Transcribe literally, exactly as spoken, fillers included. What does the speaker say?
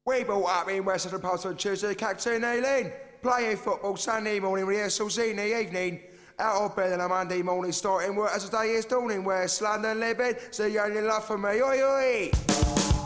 We brought up in Western Pubs on Tuesday, Cactoon Lane. Playing football Sunday morning, rehearsals in the evening. Out of bed on a Monday morning, starting work as the day is dawning. West London living, so you only love for me. Oi, oi!